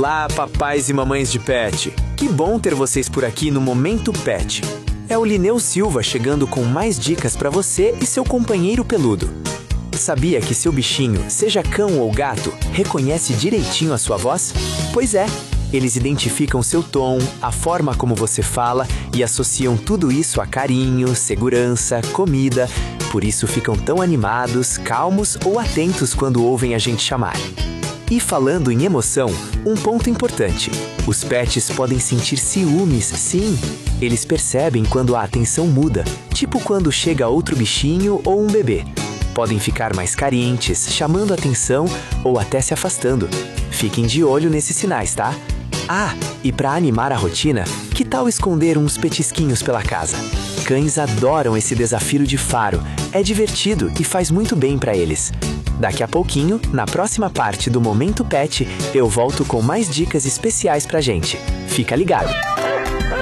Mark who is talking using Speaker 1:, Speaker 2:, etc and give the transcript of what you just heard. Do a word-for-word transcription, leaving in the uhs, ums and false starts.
Speaker 1: Olá, papais e mamães de pet! Que bom ter vocês por aqui no Momento Pet. É o Lineu Silva chegando com mais dicas para você e seu companheiro peludo. Sabia que seu bichinho, seja cão ou gato, reconhece direitinho a sua voz? Pois é, eles identificam seu tom, a forma como você fala e associam tudo isso a carinho, segurança, comida. Por isso ficam tão animados, calmos ou atentos quando ouvem a gente chamar. E falando em emoção, um ponto importante. Os pets podem sentir ciúmes, sim. Eles percebem quando a atenção muda, tipo quando chega outro bichinho ou um bebê. Podem ficar mais carentes, chamando atenção ou até se afastando. Fiquem de olho nesses sinais, tá? Ah, e para animar a rotina, que tal esconder uns petisquinhos pela casa? Cães adoram esse desafio de faro. É divertido e faz muito bem para eles. Daqui a pouquinho, na próxima parte do Momento Pet, eu volto com mais dicas especiais pra gente. Fica ligado!